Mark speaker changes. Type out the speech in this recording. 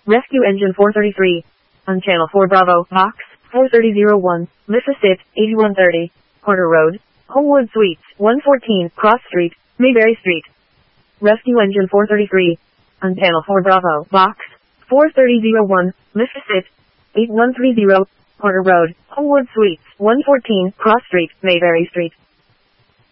Speaker 1: Rescue Engine 433. On Channel 4 Bravo, Box 43001, Mississippi, 8130, Porter Road, Homewood Suites, 114, Cross Street, Mayberry Street. Rescue Engine 433. On Channel 4 Bravo, Box 43001, Mississippi, 8130, Porter Road, Homewood Suites, 114, Cross Street, Mayberry Street.